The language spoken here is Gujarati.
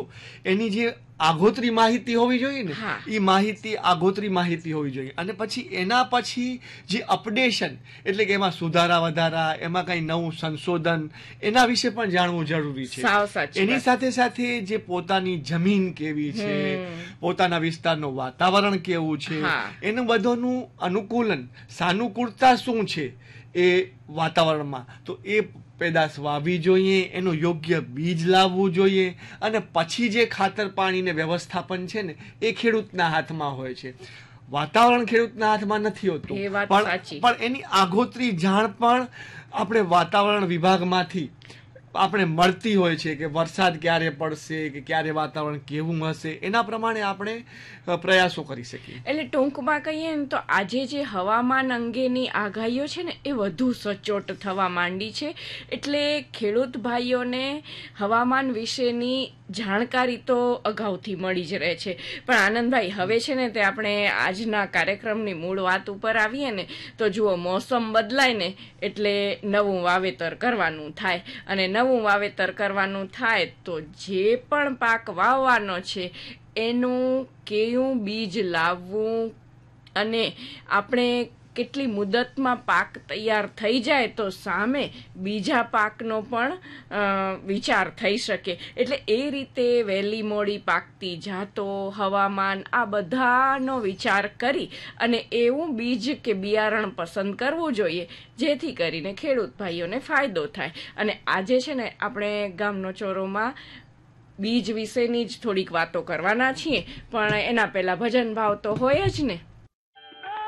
એની જે આગોતરી માહિતી હોવી જોઈએ ને, એ માહિતી આગોતરી માહિતી હોવી જોઈએ. અને પછી એના પછી જે અપડેશન, એટલે કે એમાં સુધારા વધારા, એમાં કઈ નવું સંશોધન, એના વિશે પણ જાણવું જરૂરી છે. એની સાથે સાથે જે પોતાની જમીન કેવી છે, પોતાના વિસ્તારનું વાતાવરણ કેવું છે, એનું બધુંનું અનુકૂલન, સાનુકૂળતા શું છે એ વાતાવરણમાં, તો એ પેદાશ વાવવી જોઈએ, એનું યોગ્ય બીજ લાવવું જોઈએ. અને પછી જે ખાતર પાણીને વ્યવસ્થાપન છે ને, એ ખેડૂતના હાથમાં હોય છે. વાતાવરણ ખેડૂતના હાથમાં નથી હોતું, પણ એની આગોતરી જાણ પણ આપણે વાતાવરણ વિભાગમાંથી આપણે મળતી હોય છે, કે વરસાદ ક્યારે પડશે, કે ક્યારે વાતાવરણ કેવું હશે, એના પ્રમાણે આપણે પ્રયાસો કરી શકીએ. એટલે ટૂંકમાં કહીએ ને તો આજે જે હવામાન અંગેની આગાહીઓ છે ને, એ વધુ સચોટ થવા માંડી છે. એટલે ખેડૂત ભાઈઓને હવામાન વિશેની જાણકારી તો અગાઉથી મળી જ રહે છે. પણ આનંદભાઈ, હવે છે ને તે આપણે આજના કાર્યક્રમની મૂળ વાત ઉપર આવીએ ને, તો જુઓ, મોસમ બદલાય ને એટલે નવું વાવેતર કરવાનું થાય. અને નવું વાવેતર કરવાનું થાય તો જે પણ પાક વાવવાનો છે એનું કેવું બીજ લાવવું, અને આપણે કેટલી મુદતમાં પાક તૈયાર થઈ જાય તો સામે બીજા પાકનો પણ વિચાર થઈ શકે. એટલે એ રીતે વહેલી મોડી પાકતી જાતો, હવામાન, આ બધાનો વિચાર કરી અને એવું બીજ કે બિયારણ પસંદ કરવું જોઈએ, જેથી કરીને ખેડૂત ભાઈઓને ફાયદો થાય. અને આજે છે ને આપણે ગામનો ચોરોમાં બીજ વિશેની જ થોડીક વાતો કરવાના છીએ, પણ એના પહેલા ભજન ભાવ તો હોય જ ને.